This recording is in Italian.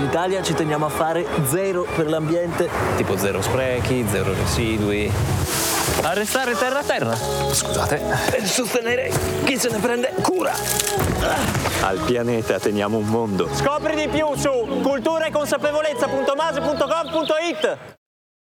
Italia ci teniamo a fare zero per l'ambiente, tipo zero sprechi, zero residui. Arrestare terra. Scusate. Per sostenere chi se ne prende cura. Al pianeta teniamo un mondo. Scopri di più su culturaeconsapevolezza.mase.gov.it.